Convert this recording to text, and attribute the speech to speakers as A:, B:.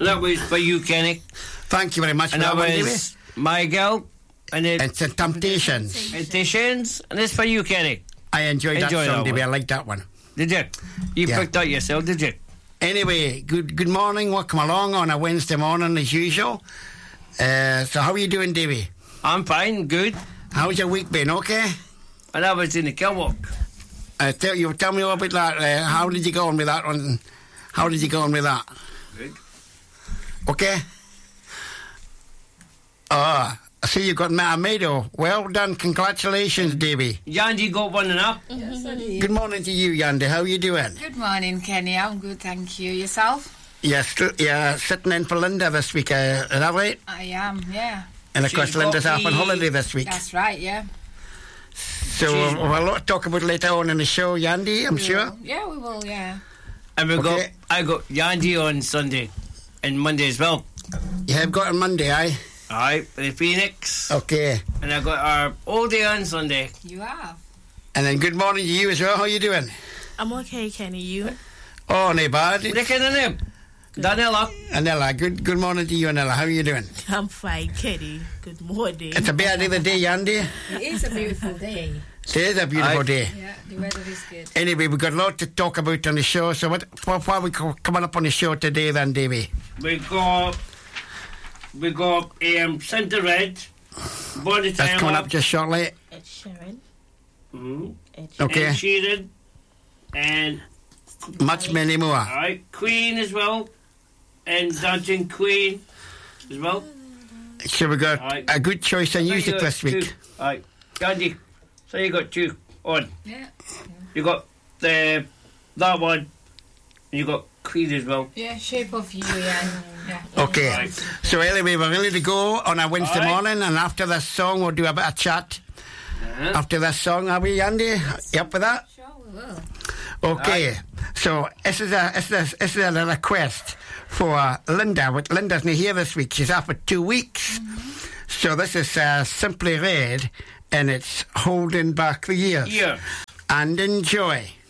A: That was for you, Kenny.
B: Thank you very much
A: And
B: for
A: that
B: that one, Davey.
A: was My Girl. And
B: It's the Temptations.
A: Temptations. And this for you, Kenny.
B: I enjoyed that
A: Enjoy
B: song,
A: that
B: Davey.
A: one.
B: I like that one.
A: Did you? You
B: Yeah.
A: picked that yourself, did you?
B: Anyway, good morning. Welcome along on a Wednesday morning as usual. So how are you doing, Davey?
A: I'm fine, good.
B: How's your week been? Okay.
A: And I was in the Kilwalk.
B: Tell me all about that. How did you go on with that one? How did you go on with that?
A: Good.
B: Okay. I see you got Matamado. Well done. Congratulations, Davey.
A: Yandy got 1.5.
C: Yes, I did.
B: Good morning to you, Yandy. How are you doing?
C: Good morning, Kenny. I'm good, thank you. Yourself?
B: Yes, you're sitting in for Linda this week, is that right?
C: I am, yeah.
B: And of course,
A: She's
B: Linda's
A: got
B: off on
A: the-
B: holiday this week.
C: That's right, yeah.
B: So we'll have a lot to talk about later on in the show, Yandy, I'm sure.
C: Yeah, we will, yeah.
A: And
B: Okay.
A: I got Yandy on Sunday and Monday as well.
B: You have got on Monday, aye?
A: Alright, for the Phoenix.
B: Okay.
A: And I got our all day on Sunday.
C: You have.
B: And then good morning to you as well. How are you doing?
D: I'm okay, Kenny. You?
B: Oh, no bad.
A: Rick and him. Daniela.
B: Anella, good morning to you, Anella. How are you doing?
D: I'm fine, Kenny. Good morning.
B: It's a better day of the day, Yandy.
C: It is a beautiful day.
B: It is a beautiful
A: Aye.
B: day.
C: Yeah, the weather is good.
B: Anyway, we've got a lot to talk about on the show. So what are we coming up on the show today then, Davey?
A: We got Centre Red. Body
B: That's
A: Time
B: coming
A: Up.
B: up just shortly.
D: Ed Sheeran.
A: Mhm.
D: Ed Sheeran.
B: Okay.
A: And Sheeran. And
B: Much many more.
A: alright, Queen as well. And Dancing Queen as well.
B: So we got
A: Aye.
B: a good choice of
A: So
B: music
A: you got
B: this week.
A: two. Alright, Gandhi. So you got two on.
C: Yeah.
A: You got that one. And you got Queen as well.
C: Yeah, Shape of You, yeah.
B: Okay.
A: Right.
B: So anyway, we're ready to go on a Wednesday
A: Aye.
B: morning, and after this song, we'll do a bit of chat.
A: Uh-huh.
B: After this song, are we, Andy? You up with that?
C: Sure, we will.
B: Okay. So this is a request for Linda. But Linda's not here this week. She's off for 2 weeks. So this is Simply Red, and it's Holding Back the Years.
A: Yeah.
B: And enjoy.